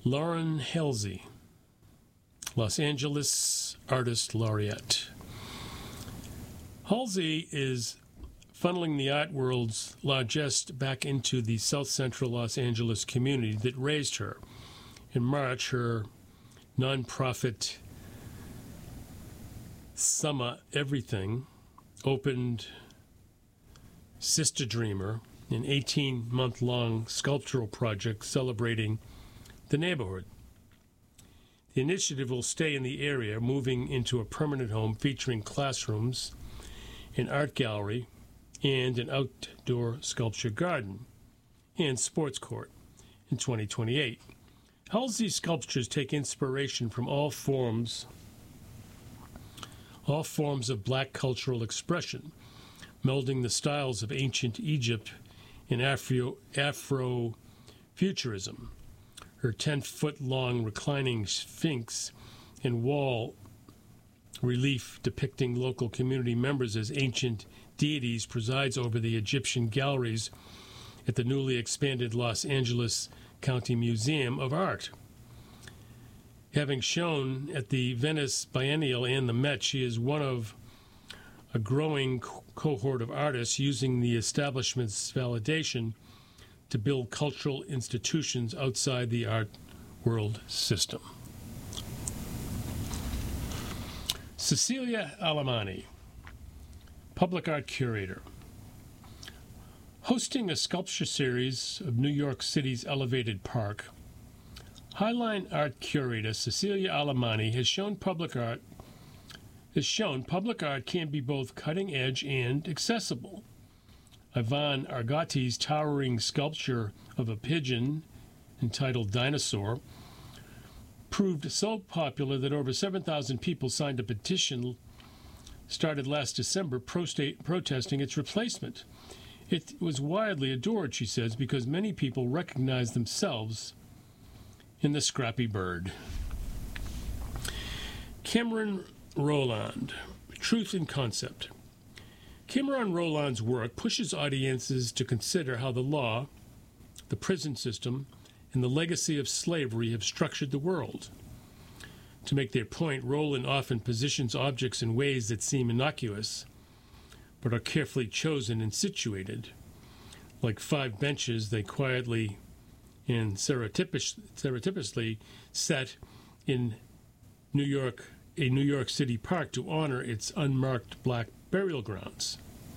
Lauren Halsey, Los Angeles Artist Laureate. Halsey is funneling the art world's largesse back into the South Central Los Angeles community that raised her. In March, her nonprofit Summer Everything opened Sister Dreamer, an 18-month-long sculptural project celebrating the neighborhood. The initiative will stay in the area, moving into a permanent home featuring classrooms, an art gallery, and an outdoor sculpture garden and sports court in 2028. Halsey's sculptures take inspiration from all forms of black cultural expression, melding the styles of ancient Egypt and Afrofuturism. Her 10-foot-long reclining sphinx and wall relief depicting local community members as ancient deities presides over the Egyptian galleries at the newly expanded Los Angeles County Museum of Art. Having shown at the Venice Biennial and the Met, she is one of a growing cohort of artists using the establishment's validation to build cultural institutions outside the art world system. Cecilia Alemany, public art curator. Hosting a sculpture series of New York City's elevated park, Highline art curator Cecilia Alemany has shown public art can be both cutting edge and accessible. Ivan Argotti's towering sculpture of a pigeon entitled Dinosaur proved so popular that over 7,000 people signed a petition started last December protesting its replacement. It was widely adored, she says, because many people recognize themselves in the scrappy bird. Cameron Roland, Truth in Concept. Cameron Roland's work pushes audiences to consider how the law, the prison system, and the legacy of slavery have structured the world. To make their point, Roland often positions objects in ways that seem innocuous, but are carefully chosen and situated. Like 5 benches, they quietly and surreptitiously set in a New York City park to honor its unmarked black burial grounds.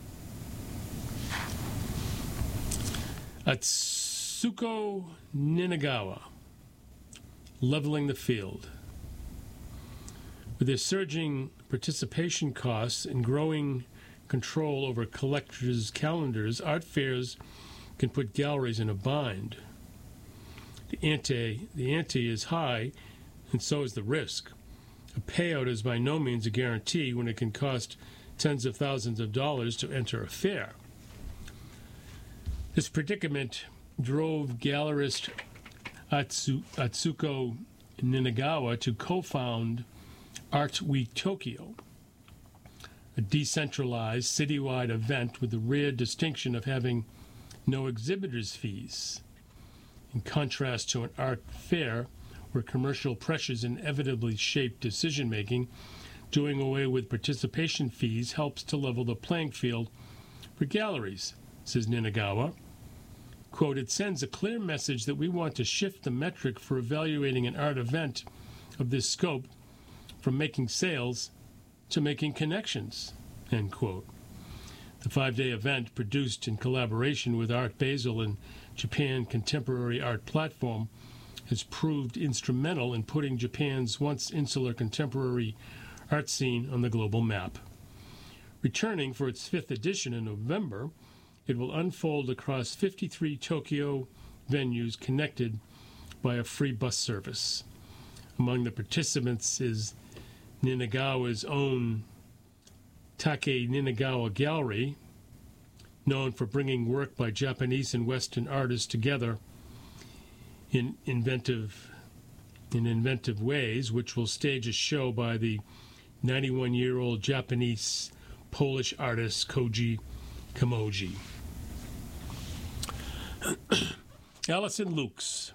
Atsuko Ninagawa, Leveling the Field. With their surging participation costs and growing control over collectors' calendars, art fairs can put galleries in a bind. The ante is high, and so is the risk. A payout is by no means a guarantee when it can cost tens of thousands of dollars to enter a fair. This predicament drove gallerist Atsuko Ninagawa to co-found Art Week Tokyo, a decentralized citywide event with the rare distinction of having no exhibitors' fees. In contrast to an art fair where commercial pressures inevitably shape decision-making, doing away with participation fees helps to level the playing field for galleries, says Ninagawa. Quote, it sends a clear message that we want to shift the metric for evaluating an art event of this scope from making sales to making connections, end quote. The 5-day event, produced in collaboration with Art Basel and Japan Contemporary Art Platform, has proved instrumental in putting Japan's once insular contemporary art scene on the global map. Returning for its 5th edition in November, it will unfold across 53 Tokyo venues connected by a free bus service. Among the participants is Ninagawa's own Take Ninagawa Gallery, known for bringing work by Japanese and Western artists together in inventive ways, which will stage a show by the 91-year-old Japanese-Polish artist Koji Kamoji. Alison Lukes,